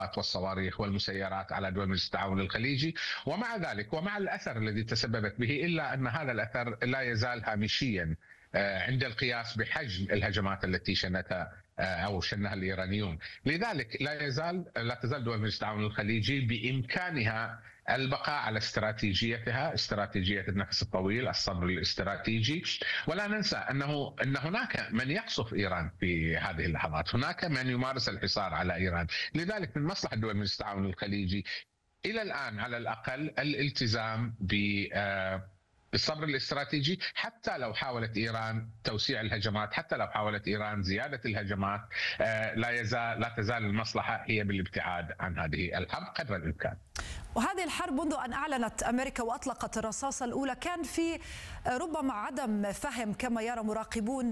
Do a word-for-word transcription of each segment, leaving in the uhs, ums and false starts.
والصواريخ والمسيرات على دول مجلس التعاون الخليجي. ومع ذلك ومع الأثر الذي تسببت به، إلا أن هذا الأثر لا يزال هامشيا عند القياس بحجم الهجمات التي شنتها أو شنها الإيرانيون. لذلك لا يزال لا تزال دول مجلس التعاون الخليجي بإمكانها البقاء على استراتيجيتها، استراتيجية النفس الطويل، الصبر الاستراتيجي. ولا ننسى أنه أن هناك من يقصف إيران في هذه اللحظات، هناك من يمارس الحصار على إيران. لذلك من مصلحة دول مجلس التعاون الخليجي إلى الآن على الأقل الالتزام ب بالصبر الاستراتيجي، حتى لو حاولت إيران توسيع الهجمات، حتى لو حاولت إيران زيادة الهجمات، لا يزال لا تزال المصلحة هي بالابتعاد عن هذه الحرب قدر الإمكان. وهذه الحرب منذ أن أعلنت أمريكا وأطلقت الرصاصة الأولى كان في ربما عدم فهم كما يرى مراقبون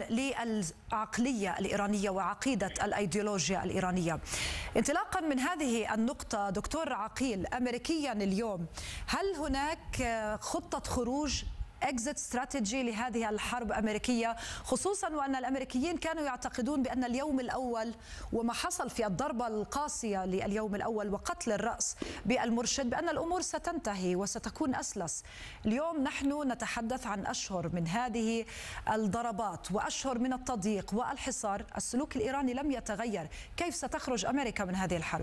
للعقلية الإيرانية وعقيدة الأيديولوجيا الإيرانية. انطلاقا من هذه النقطة دكتور عقيل، أمريكيا اليوم هل هناك خطة خروج اكزيت استراتيجي لهذه الحرب الامريكيه، خصوصا وان الامريكيين كانوا يعتقدون بان اليوم الاول وما حصل في الضربه القاسيه لليوم الاول وقتل الراس بالمرشد بان الامور ستنتهي وستكون اسلس. اليوم نحن نتحدث عن اشهر من هذه الضربات واشهر من التضييق والحصار، السلوك الايراني لم يتغير، كيف ستخرج امريكا من هذه الحرب؟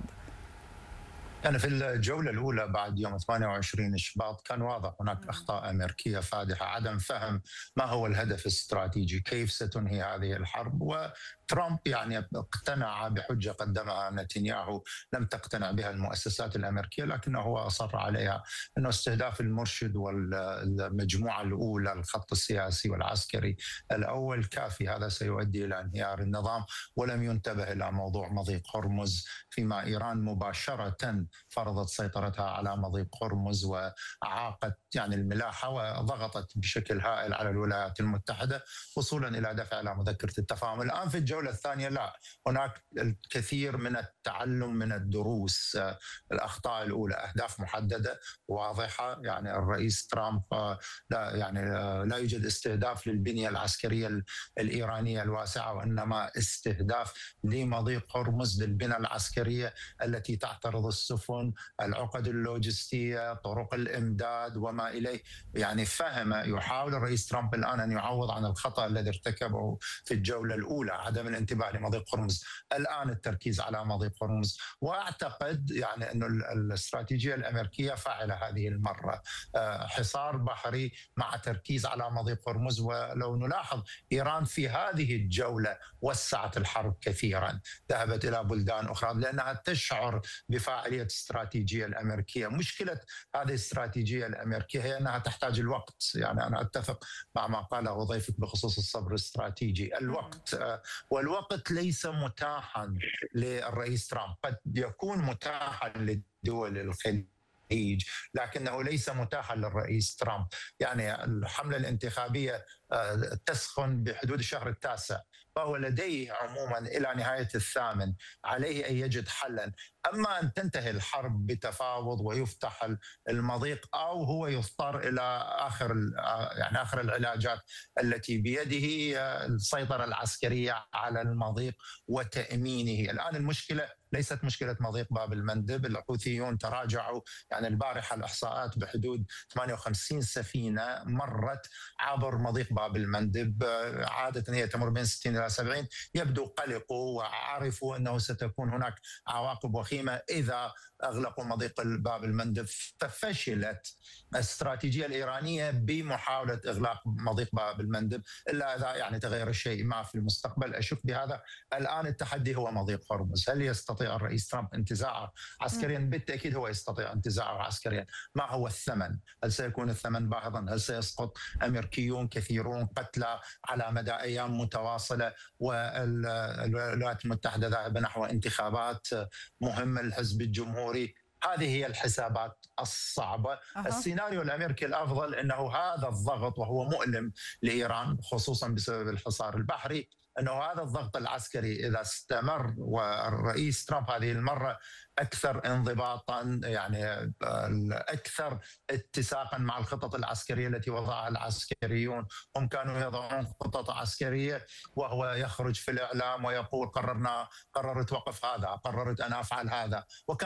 يعني في الجولة الأولى بعد يوم ثمانية وعشرين شباط كان واضح هناك أخطاء أمريكية فادحة، عدم فهم ما هو الهدف الاستراتيجي، كيف ستنهي هذه الحرب. وترامب يعني اقتنع بحجة قدمها نتنياهو لم تقتنع بها المؤسسات الأمريكية، لكنه هو أصر عليها أنه استهداف المرشد والمجموعة الأولى، الخط السياسي والعسكري الأول كافي، هذا سيؤدي إلى انهيار النظام. ولم ينتبه إلى موضوع مضيق هرمز، فيما إيران مباشرة فرضت سيطرتها على مضيق هرمز وأعاقت يعني الملاحة وضغطت بشكل هائل على الولايات المتحدة وصولا إلى دفع إلى مذكرة التفاهم. الآن في الجولة الثانية لا، هناك الكثير من التعلم من الدروس. الأخطاء الأولى أهداف محددة واضحة، يعني الرئيس ترامب لا يعني لا يوجد استهداف للبنية العسكرية الإيرانية الواسعة، وإنما استهداف لمضيق هرمز، للبنى العسكرية التي تعترض السفن، العقد اللوجستية، طرق الإمداد وما إليه. يعني فهم يحاول الرئيس ترامب الآن أن يعوض عن الخطأ الذي ارتكبه في الجولة الأولى، عدم الانتباه لمضيق هرمز. الآن التركيز على مضيق هرمز، وأعتقد يعني أن الاستراتيجية الأمريكية فاعلة هذه المرة، حصار بحري مع تركيز على مضيق هرمز. ولو نلاحظ إيران في هذه الجولة وسعت الحرب كثيرا، ذهبت إلى بلدان أخرى لأنها تشعر بفاعلية الاستراتيجية الأمريكية. مشكلة هذه الاستراتيجية الأمريكية هي أنها تحتاج الوقت، يعني أنا أتفق مع ما قاله ضيفك بخصوص الصبر الاستراتيجي، الوقت، والوقت ليس متاحا للرئيس ترامب، قد يكون متاحا للدول الخليج لكنه ليس متاحا للرئيس ترامب. يعني الحملة الانتخابية تسخن بحدود الشهر التاسع، فهو لديه عموما إلى نهاية الثامن، عليه أن يجد حلا. أما أن تنتهي الحرب بتفاوض ويفتح المضيق، أو هو يضطر إلى آخر يعني آخر العلاجات التي بيده، السيطرة العسكرية على المضيق وتأمينه. الآن المشكلة ليست مشكلة مضيق باب المندب، الحوثيون تراجعوا، يعني البارحة الإحصاءات بحدود ثمانية وخمسين سفينة مرت عبر مضيق باب المندب، عادة هي تمر بين ستين إلى سبعين. يبدو قلقوا وعرفوا أنه ستكون هناك عواقب وخيمة إذا أغلقوا مضيق باب المندب، ففشلت الاستراتيجية الإيرانية بمحاولة إغلاق مضيق باب المندب، إلا إذا يعني تغير الشيء ما في المستقبل، أشك بهذا. الآن التحدي هو مضيق هرمز، هل يستطيع الرئيس ترامب انتزاعه عسكريا؟ بالتأكيد هو يستطيع انتزاعه عسكريا. ما هو الثمن؟ هل سيكون الثمن باهظا؟ هل سيسقط أمريكيون كثيرون قتلى على مدى أيام متواصلة، والولايات المتحدة ذاهبة نحو انتخابات مهمة للحزب الجمهوري؟ هذه هي الحسابات الصعبة. أه. السيناريو الأمريكي الأفضل أنه هذا الضغط، وهو مؤلم لإيران خصوصا بسبب الحصار البحري، أنه هذا الضغط العسكري إذا استمر، والرئيس ترامب هذه المرة أكثر انضباطا، يعني أكثر اتساقا مع الخطط العسكرية التي وضعها العسكريون. هم كانوا يضعون خطط عسكرية وهو يخرج في الإعلام ويقول قررنا قررت وقف هذا، قررت أن أفعل هذا، وكان